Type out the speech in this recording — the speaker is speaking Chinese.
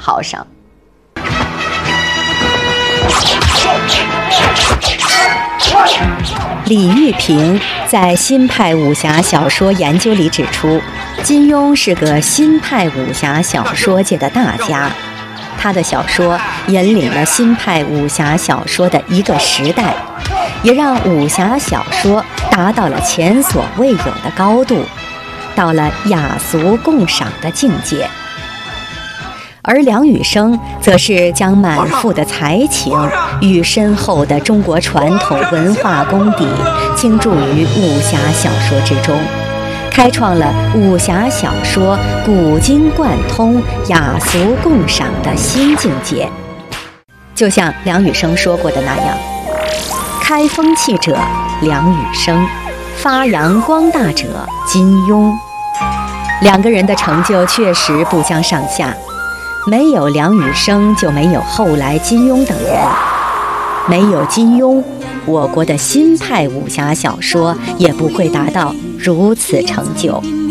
号上。李玉平在新派武侠小说研究里指出，金庸是个新派武侠小说界的大家，他的小说引领了新派武侠小说的一个时代，也让武侠小说达到了前所未有的高度，到了雅俗共赏的境界。而梁羽生则是将满腹的才情与深厚的中国传统文化功底倾注于武侠小说之中，开创了武侠小说古今贯通、雅俗共赏的新境界。就像梁羽生说过的那样，开风气者梁羽生，发扬光大者金庸。两个人的成就确实不相上下，没有梁羽生就没有后来金庸等人，没有金庸，我国的新派武侠小说也不会达到如此成就。